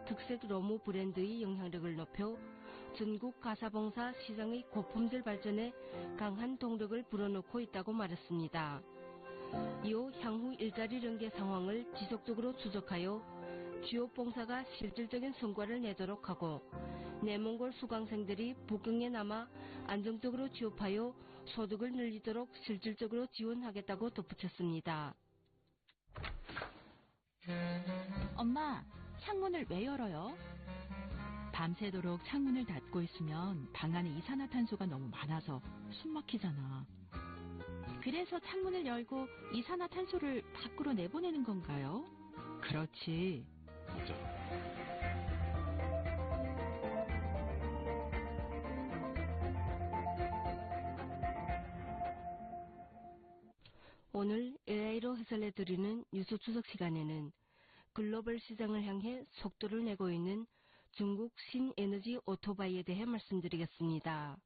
특색 로무 브랜드의 영향력을 높여 전국 가사봉사 시장의 고품질 발전에 강한 동력을 불어넣고 있다고 말했습니다. 이후 향후 일자리 연계 상황을 지속적으로 추적하여 지역봉사가 실질적인 성과를 내도록 하고 내몽골 수강생들이 북경에 남아 안정적으로 취업하여 소득을 늘리도록 실질적으로 지원하겠다고 덧붙였습니다. 엄마, 창문을 왜 열어요? 밤새도록 창문을 닫고 있으면 방 안에 이산화탄소가 너무 많아서 숨 막히잖아. 그래서 창문을 열고 이산화탄소를 밖으로 내보내는 건가요? 그렇지. 맞아. 오늘 AI로 해설해드리는 뉴스 추석 시간에는 글로벌 시장을 향해 속도를 내고 있는 중국 신에너지 오토바이에 대해 말씀드리겠습니다.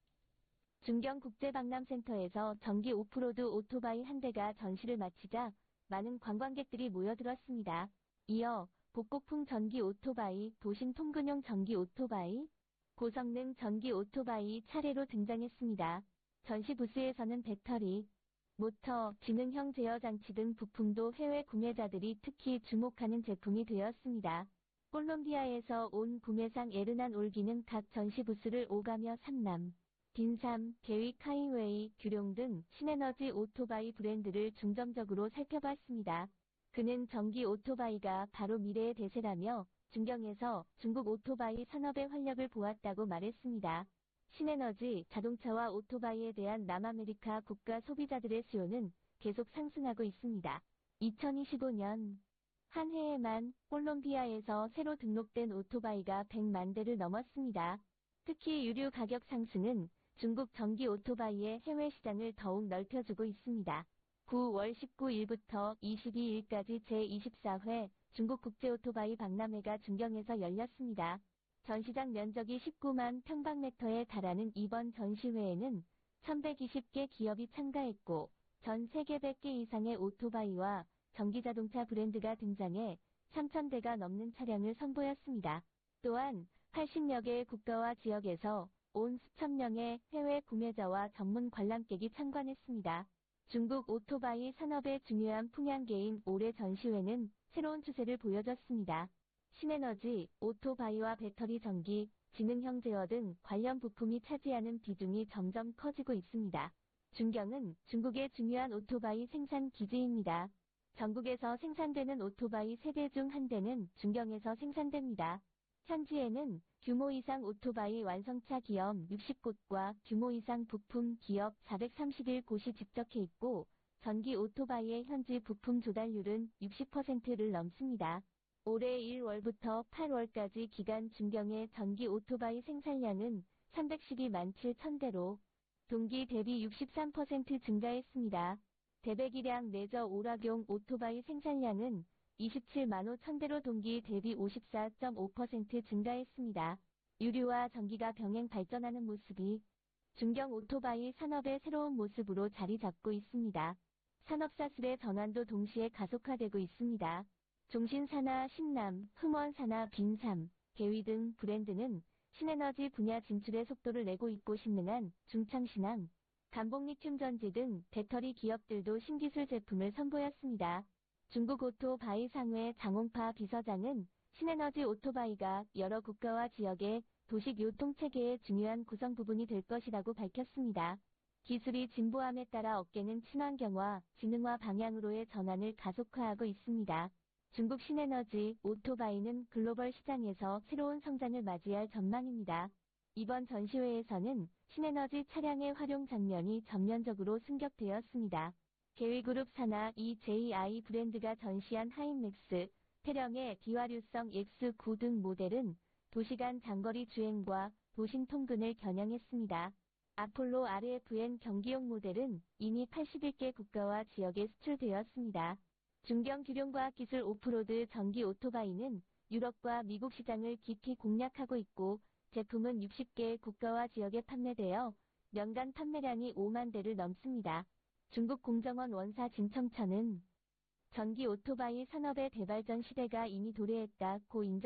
중경국제박람센터에서 전기 오프로드 오토바이 한 대가 전시를 마치자 많은 관광객들이 모여들었습니다. 이어 복고풍 전기 오토바이, 도심 통근용 전기 오토바이, 고성능 전기 오토바이 차례로 등장했습니다. 전시 부스에서는 배터리, 모터, 지능형 제어 장치 등 부품도 해외 구매자들이 특히 주목하는 제품이 되었습니다. 콜롬비아에서 온 구매상 에르난 올기는 각 전시 부스를 오가며 산남, 빈삼, 개위 카이웨이, 규룡 등 신에너지 오토바이 브랜드를 중점적으로 살펴봤습니다. 그는 전기 오토바이가 바로 미래의 대세라며 중경에서 중국 오토바이 산업의 활력을 보았다고 말했습니다. 신에너지, 자동차와 오토바이에 대한 남아메리카 국가 소비자들의 수요는 계속 상승하고 있습니다. 2025년 한 해에만 콜롬비아에서 새로 등록된 오토바이가 100만 대를 넘었습니다. 특히 유류 가격 상승은 중국 전기 오토바이의 해외 시장을 더욱 넓혀주고 있습니다. 9월 19일부터 22일까지 제24회 중국 국제오토바이 박람회가 중경에서 열렸습니다. 전시장 면적이 19만 평방미터에 달하는 이번 전시회에는 1120개 기업이 참가했고 전 세계 100개 이상의 오토바이와 전기자동차 브랜드가 등장해 3,000대가 넘는 차량을 선보였습니다. 또한 80여 개의 국가와 지역에서 온 수천 명의 해외 구매자와 전문 관람객이 참관했습니다. 중국 오토바이 산업의 중요한 풍향계인 올해 전시회는 새로운 추세를 보여줬습니다. 신에너지, 오토바이와 배터리 전기, 지능형 제어 등 관련 부품이 차지하는 비중이 점점 커지고 있습니다. 중경은 중국의 중요한 오토바이 생산 기지입니다. 전국에서 생산되는 오토바이 3대 중 1대는 중경에서 생산됩니다. 현지에는 규모 이상 오토바이 완성차 기업 60곳과 규모 이상 부품 기업 431곳이 집적해 있고 전기 오토바이의 현지 부품 조달률은 60%를 넘습니다. 올해 1월부터 8월까지 기간 중경의 전기 오토바이 생산량은 312만 7천 대로 동기 대비 63% 증가했습니다. 대배기량 레저 오락용 오토바이 생산량은 27만 5천 대로 동기 대비 54.5% 증가했습니다. 유류와 전기가 병행 발전하는 모습이 중경 오토바이 산업의 새로운 모습으로 자리 잡고 있습니다. 산업사슬의 전환도 동시에 가속화되고 있습니다. 종신사나 신남, 흠원사나 빈삼, 개위 등 브랜드는 신에너지 분야 진출의 속도를 내고 있고 신능한 중창신항, 감봉리튬전지 등 배터리 기업들도 신기술 제품을 선보였습니다. 중국 오토바이 상회 장홍파 비서장은 신에너지 오토바이가 여러 국가와 지역의 도시교통체계의 중요한 구성 부분이 될 것이라고 밝혔습니다. 기술이 진보함에 따라 업계는 친환경화, 지능화 방향으로의 전환을 가속화하고 있습니다. 중국 신에너지 오토바이는 글로벌 시장에서 새로운 성장을 맞이할 전망입니다. 이번 전시회에서는 신에너지 차량의 활용 장면이 전면적으로 승격되었습니다. 개위그룹 산하 EJI 브랜드가 전시한 하이맥스, 태령의 비화류성 X9 등 모델은 도시간 장거리 주행과 도심 통근을 겨냥했습니다. 아폴로 RFN 경기용 모델은 이미 81개 국가와 지역에 수출되었습니다. 중경 규룡과학기술 오프로드 전기 오토바이는 유럽과 미국 시장을 깊이 공략하고 있고 제품은 60개 국가와 지역에 판매되어 연간 판매량이 5만 대를 넘습니다. 중국 공정원 원사 진청천은 전기 오토바이 산업의 대발전 시대가 이미 도래했다고 인정